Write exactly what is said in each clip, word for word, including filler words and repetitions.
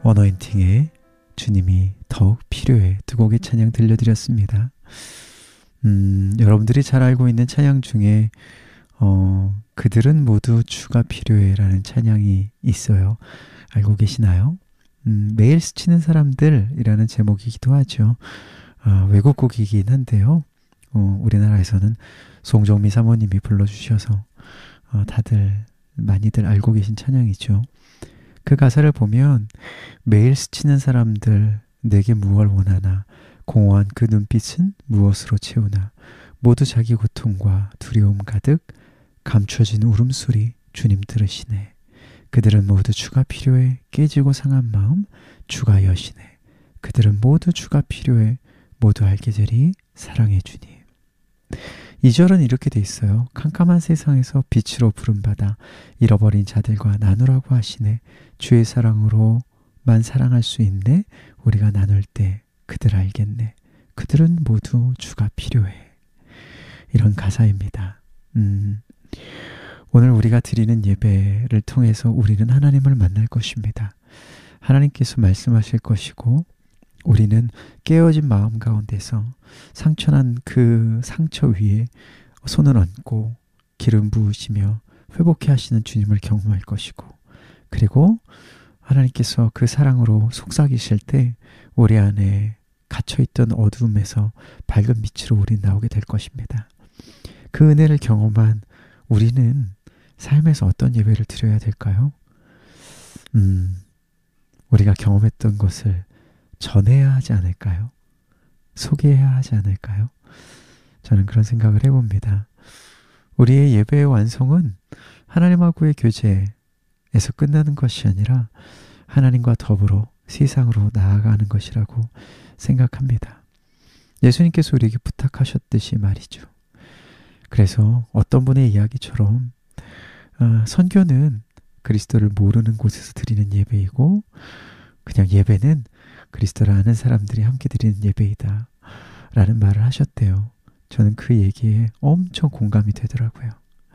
어너인팅의 주님이 더욱 필요해 두 곡의 찬양 들려드렸습니다. 음, 여러분들이 잘 알고 있는 찬양 중에 어, 그들은 모두 주가 필요해 라는 찬양이 있어요. 알고 계시나요? 음, 매일 스치는 사람들이라는 제목이기도 하죠. 아, 외국곡이긴 한데요. 어, 우리나라에서는 송정미 사모님이 불러주셔서 어, 다들 많이들 알고 계신 찬양이죠. 그 가사를 보면 매일 스치는 사람들 내게 무엇을 원하나 공허한 그 눈빛은 무엇으로 채우나 모두 자기 고통과 두려움 가득 감춰진 울음소리 주님 들으시네. 그들은 모두 주가 필요해 깨지고 상한 마음 주가 여시네. 그들은 모두 주가 필요해 모두 알게 되리 사랑해 주님. 이 절은 이렇게 돼 있어요. 캄캄한 세상에서 빛으로 부름받아 잃어버린 자들과 나누라고 하시네. 주의 사랑으로만 사랑할 수 있네. 우리가 나눌 때 그들 알겠네. 그들은 모두 주가 필요해. 이런 가사입니다. 음, 오늘 우리가 드리는 예배를 통해서 우리는 하나님을 만날 것입니다. 하나님께서 말씀하실 것이고 우리는 깨어진 마음 가운데서 상처난 그 상처 위에 손을 얹고 기름 부으시며 회복해 하시는 주님을 경험할 것이고 그리고 하나님께서 그 사랑으로 속삭이실 때 우리 안에 갇혀있던 어두움에서 밝은 빛으로 우리 나오게 될 것입니다. 그 은혜를 경험한 우리는 삶에서 어떤 예배를 드려야 될까요? 음, 우리가 경험했던 것을 전해야 하지 않을까요? 소개해야 하지 않을까요? 저는 그런 생각을 해봅니다. 우리의 예배의 완성은 하나님하고의 교제에서 끝나는 것이 아니라 하나님과 더불어 세상으로 나아가는 것이라고 생각합니다. 예수님께서 우리에게 부탁하셨듯이 말이죠. 그래서 어떤 분의 이야기처럼 어, 선교는 그리스도를 모르는 곳에서 드리는 예배이고 그냥 예배는 그리스도를 아는 사람들이 함께 드리는 예배이다 라는 말을 하셨대요. 저는 그 얘기에 엄청 공감이 되더라고요.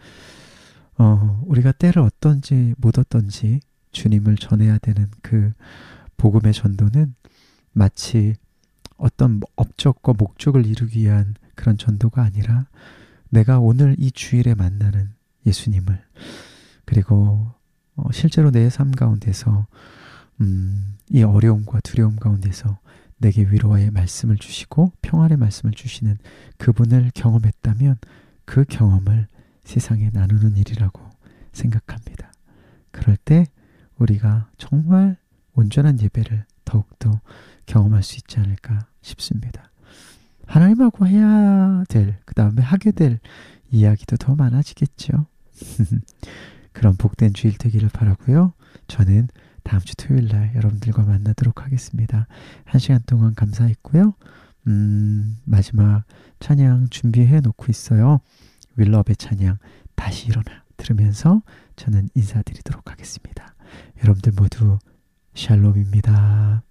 어, 우리가 때를 어떤지 못 어떤지 주님을 전해야 되는 그 복음의 전도는 마치 어떤 업적과 목적을 이루기 위한 그런 전도가 아니라 내가 오늘 이 주일에 만나는 예수님을 그리고 어, 실제로 내 삶 가운데서 음, 이 어려움과 두려움 가운데서 내게 위로의 말씀을 주시고 평안의 말씀을 주시는 그분을 경험했다면 그 경험을 세상에 나누는 일이라고 생각합니다. 그럴 때 우리가 정말 온전한 예배를 더욱더 경험할 수 있지 않을까 싶습니다. 하나님하고 해야 될, 그 다음에 하게 될 이야기도 더 많아지겠죠. 그런 복된 주일 되기를 바라고요. 저는 다음 주 토요일 날 여러분들과 만나도록 하겠습니다. 한 시간 동안 감사했고요. 음, 마지막 찬양 준비해 놓고 있어요. 윌럽의 찬양 다시 일어나 들으면서 저는 인사드리도록 하겠습니다. 여러분들 모두 샬롬입니다.